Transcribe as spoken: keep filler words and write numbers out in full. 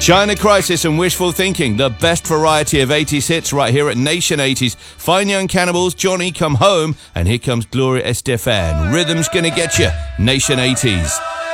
China Crisis and Wishful Thinking, the best variety of eighties hits right here at Nation eighties. Fine Young Cannibals, Johnny Come Home, and here comes Gloria Estefan. Rhythm's gonna get you. Nation eighties.